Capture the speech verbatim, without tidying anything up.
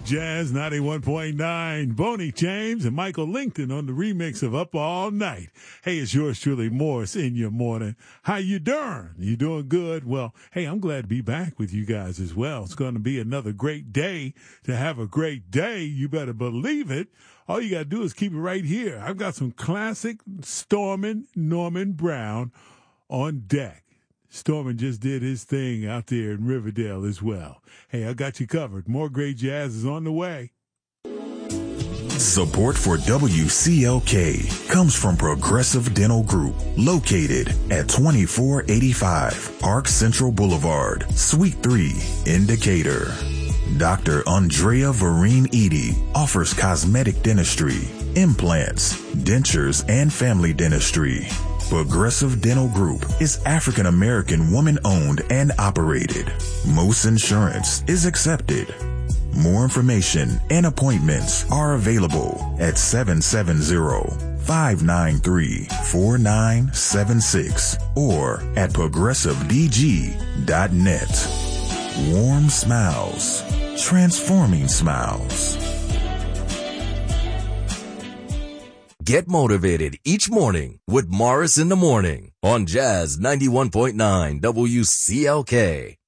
Jazz ninety-one point nine. Boney James and Michael Lincoln on the remix of Up All Night. Hey, it's yours truly, Morris, in your morning. How you doing? You doing good? Well, hey, I'm glad to be back with you guys as well. It's going to be another great day. To have a great day, you better believe it. All you got to do is keep it right here. I've got some classic Stormin' Norman Brown on deck. Stormin' just did his thing out there in Riverdale as well. Hey, I got you covered. More great jazz is on the way. Support for W C L K comes from Progressive Dental Group, located at twenty-four eighty-five Park Central Boulevard, Suite three, in Decatur. Doctor Andrea Vereen Edie offers cosmetic dentistry, implants, dentures, and family dentistry. Progressive Dental Group is African American woman owned and operated. Most insurance is accepted. More information and appointments are available at seven seven zero, five nine three, four nine seven six or at progressive d g dot net. Warm smiles, transforming smiles. Get motivated each morning with Morris in the Morning on Jazz ninety-one point nine W C L K.